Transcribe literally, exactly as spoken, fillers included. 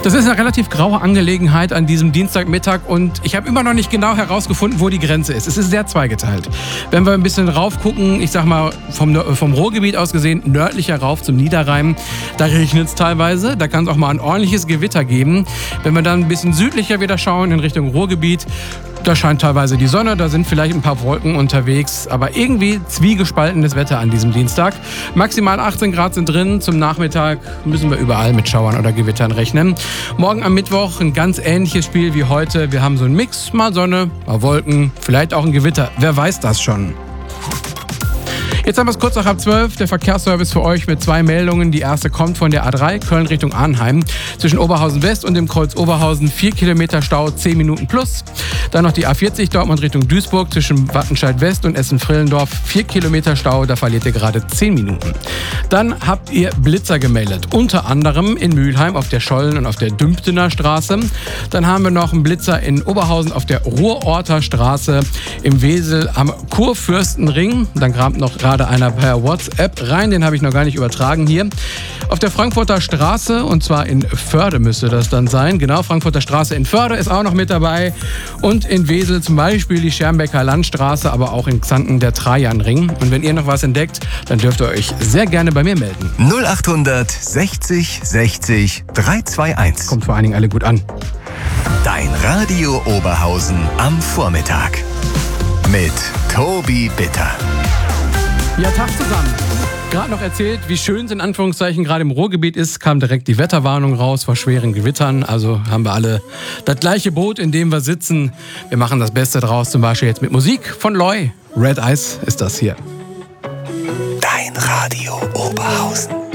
Das ist eine relativ graue Angelegenheit an diesem Dienstagmittag und ich habe immer noch nicht genau herausgefunden, wo die Grenze ist. Es ist sehr zweigeteilt. Wenn wir ein bisschen rauf gucken, ich sag mal vom, vom Ruhrgebiet aus gesehen, nördlicher rauf zum Niederrhein, da regnet es teilweise, da kann es auch mal ein ordentliches Gewitter geben. Wenn wir dann ein bisschen südlicher wieder schauen, in Richtung Ruhrgebiet, da scheint teilweise die Sonne, da sind vielleicht ein paar Wolken unterwegs, aber irgendwie zwiegespaltenes Wetter an diesem Dienstag. Maximal achtzehn Grad sind drin, zum Nachmittag müssen wir überall mit Schauern oder Gewittern rechnen. Morgen am Mittwoch ein ganz ähnliches Spiel wie heute. Wir haben so einen Mix, mal Sonne, mal Wolken, vielleicht auch ein Gewitter, wer weiß das schon. Jetzt haben wir es kurz nach halb zwölf, der Verkehrsservice für euch mit zwei Meldungen. Die erste kommt von der A drei, Köln Richtung Arnheim. Zwischen Oberhausen West und dem Kreuz Oberhausen vier Kilometer Stau, zehn Minuten plus. Dann noch die A vierzig, Dortmund Richtung Duisburg, zwischen Wattenscheid West und Essen-Frillendorf, vier Kilometer Stau, da verliert ihr gerade zehn Minuten. Dann habt ihr Blitzer gemeldet, unter anderem in Mülheim auf der Schollen- und auf der Dümptener Straße. Dann haben wir noch einen Blitzer in Oberhausen auf der Ruhrorter Straße, im Wesel am Kurfürstenring. Dann kramt noch gerade einer per WhatsApp rein, den habe ich noch gar nicht übertragen hier. Auf der Frankfurter Straße, und zwar in Förde müsste das dann sein. Genau, Frankfurter Straße in Förde ist auch noch mit dabei. Und in Wesel zum Beispiel die Schermbecker Landstraße, aber auch in Xanten der Trajanring. Und wenn ihr noch was entdeckt, dann dürft ihr euch sehr gerne bei mir melden. null achthundert sechzig sechzig dreihunderteinundzwanzig. Kommt vor allen Dingen alle gut an. Dein Radio Oberhausen am Vormittag. Mit Tobi Bitter. Ja, Tag zusammen. Gerade noch erzählt, wie schön es in Anführungszeichen gerade im Ruhrgebiet ist, kam direkt die Wetterwarnung raus vor schweren Gewittern. Also haben wir alle das gleiche Boot, in dem wir sitzen. Wir machen das Beste draus, zum Beispiel jetzt mit Musik von Loy. Red Eyes ist das hier. Dein Radio Oberhausen.